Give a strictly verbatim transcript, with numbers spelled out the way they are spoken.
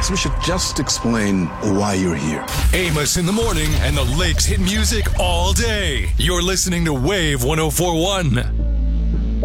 podcast. We should just explain why you're here. Amos in the morning and the Lakes hit music all day. You're listening to Wave one oh four one.